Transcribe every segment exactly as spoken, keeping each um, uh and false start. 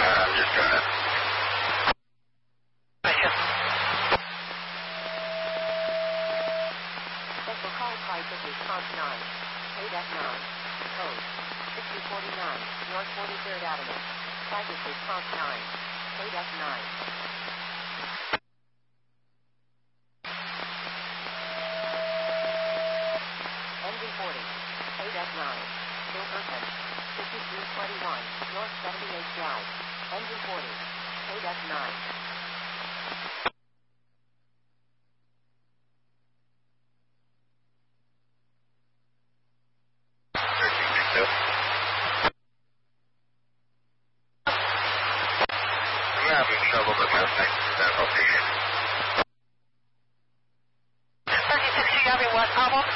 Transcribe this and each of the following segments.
I'm just trying to... Gotcha. Central call flight is response nine. eight F nine. Code sixty forty-nine, North forty-third Avenue. Flight is response nine. eight F nine. Engine forty. eight F nine. Still person. fifty-three twenty-one, North seventy-eighth Drive. Engine forty. eight F nine. I'm having trouble with my next location. thirteen sixty, you having what problem?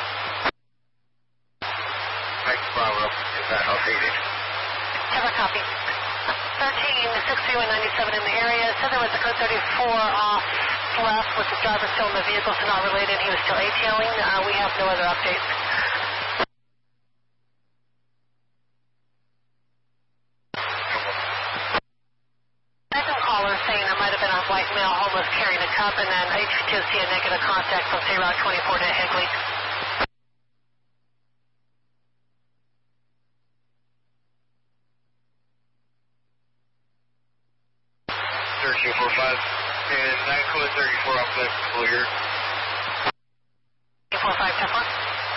Next Bravo is that located. Have a copy. thirteen sixty and ninety-seven in the area. Said there was a code thirty-four off left with the driver still in the vehicle, so not related. He was still ATLing. Uh, we have no other updates. Second caller saying it might have been a white male homeless carrying a cup, and then H two C a negative contact from K Route twenty-four to Higley. thirteen forty-five and nine code thirty-four off the clear. four five ten four.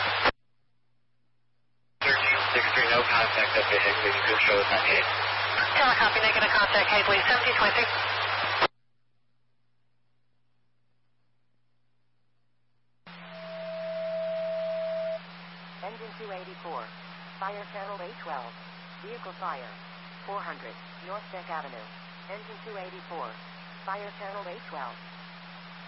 thirteen sixty, no contact up to Higley. Good show is not hit. Telecopy, negative contact, Higley, seventeen twenty. Engine two eighty-four. Fire channel eight twelve. Vehicle fire. four hundred, North Deck Avenue. Engine two eighty-four. Fire channel eight twelve.